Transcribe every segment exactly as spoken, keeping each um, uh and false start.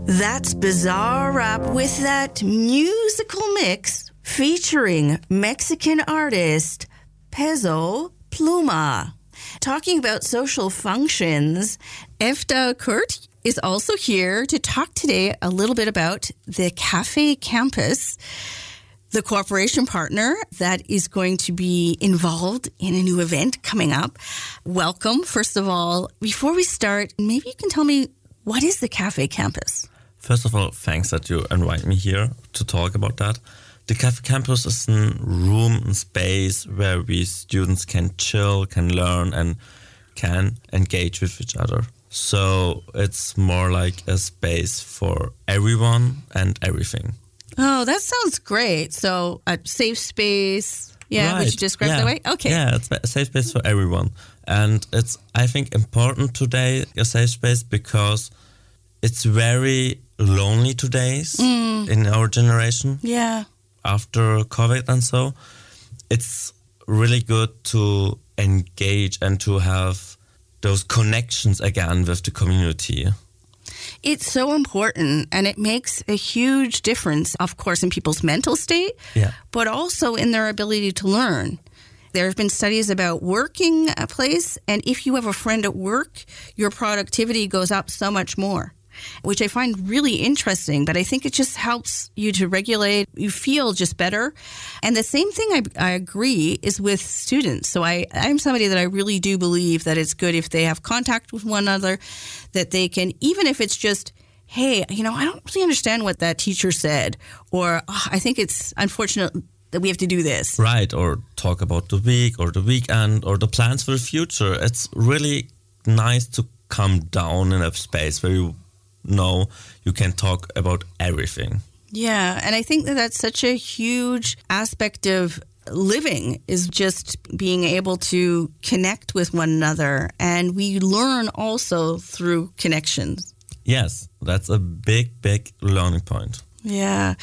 That's Bizarre Rap with that musical mix featuring Mexican artist Peso Pluma. Talking about social functions, Efta Kurt is also here to talk today a little bit about the Cafe Campus, the cooperation partner that is going to be involved in a new event coming up. Welcome, first of all. Before we start, maybe you can tell me, what is the Cafe Campus? First of all, thanks that you invite me here to talk about that. The Cafe Campus is a room and space where we students can chill, can learn, and can engage with each other. So it's more like a space for everyone and everything. Oh, that sounds great. So a safe space. Yeah, right. Would you describe yeah. that way? Okay. Yeah, it's a safe space for everyone. And it's, I think, important today, a safe space, because it's very lonely today mm. in our generation. Yeah. After COVID and so. It's really good to engage and to have those connections again with the community. It's so important, and it makes a huge difference, of course, in people's mental state, yeah. but also in their ability to learn. There have been studies about working a place, and if you have a friend at work, your productivity goes up so much more, which I find really interesting. But I think it just helps you to regulate. You feel just better. And the same thing I, I agree is with students. So I, I'm somebody that I really do believe that it's good if they have contact with one another, that they can, even if it's just, hey, you know, I don't really understand what that teacher said, or oh, I think it's unfortunate that we have to do this. Right, or talk about the week or the weekend or the plans for the future. It's really nice to come down in a space where you know you can talk about everything. Yeah, and I think that that's such a huge aspect of living, is just being able to connect with one another. And we learn also through connections. Yes, that's a big, big learning point. Yeah.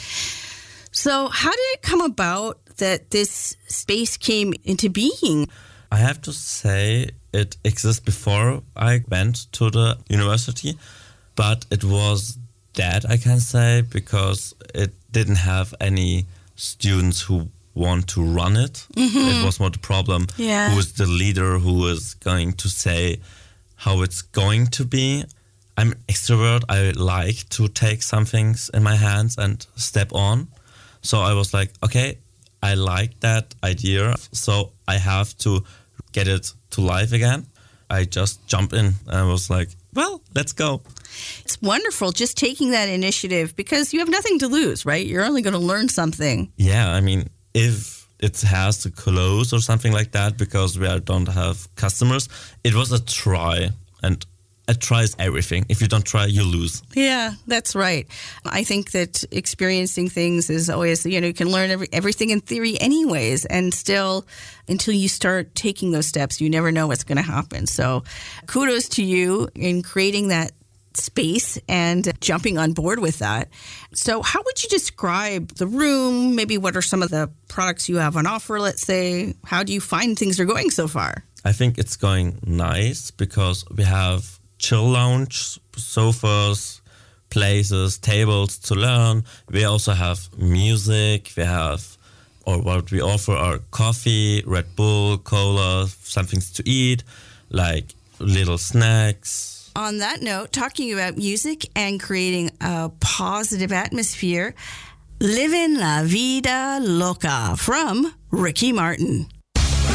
So how did it come about that this space came into being? I have to say it exists before I went to the university. But it was dead, I can say, because it didn't have any students who want to run it. Mm-hmm. It was more the problem. Yeah. Who is the leader who is going to say how it's going to be? I'm an extrovert. I like to take some things in my hands and step on. So I was like, okay, I like that idea. So I have to get it to life again. I just jumped in and I was like, well, let's go. It's wonderful just taking that initiative, because you have nothing to lose, right? You're only going to learn something. Yeah, I mean, if it has to close or something like that because we don't have customers, it was a try, and a try is everything. If you don't try, you lose. Yeah, that's right. I think that experiencing things is always, you know, you can learn every, everything in theory anyways, and still, until you start taking those steps, you never know what's going to happen. So kudos to you in creating that space and jumping on board with that. So how would you describe the room? Maybe what are some of the products you have on offer, let's say? How do you find things are going so far? I think it's going nice because we have chill lounge, sofas, places, tables to learn. We also have music. We have, or what we offer are coffee, Red Bull, cola, some things to eat, like little snacks. On that note, talking about music and creating a positive atmosphere, Livin' La Vida Loca from Ricky Martin.